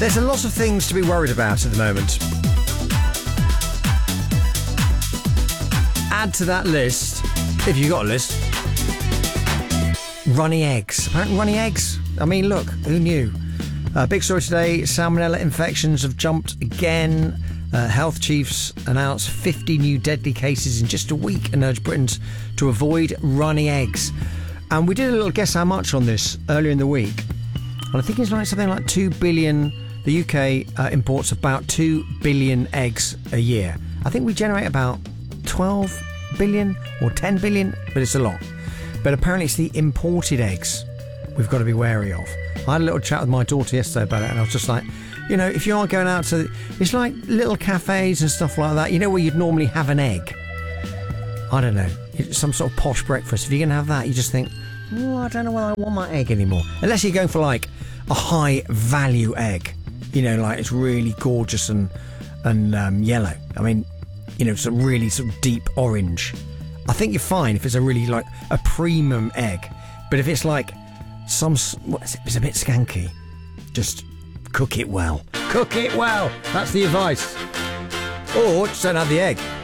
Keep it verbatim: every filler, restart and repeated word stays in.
There's a lot of things to be worried about at the moment. Add to that list, if you've got a list, runny eggs. Apparently runny eggs. I mean, look, who knew? Uh, big story today, salmonella infections have jumped again. Uh, health chiefs announced fifty new deadly cases in just a week and urged Britons to avoid runny eggs. And we did a little guess how much on this earlier in the week. And I think it's like something like two billion. The U K uh, imports about two billion eggs a year. I think we generate about twelve billion or ten billion, but it's a lot. But apparently it's the imported eggs we've got to be wary of. I had a little chat with my daughter yesterday about it, and I was just like, you know, if you are going out to, it's like little cafes and stuff like that, you know, where you'd normally have an egg. I don't know, some sort of posh breakfast. If you're going to have that, you just think, oh, I don't know whether I want my egg anymore. Unless you're going for like a high value egg, you know, like it's really gorgeous and and um, yellow. I mean, you know, some really sort of deep orange. I think you're fine if it's a really like a premium egg, but if it's like some, what is it? It's a bit skanky. Just cook it well. Cook it well. That's the advice. Or just don't have the egg.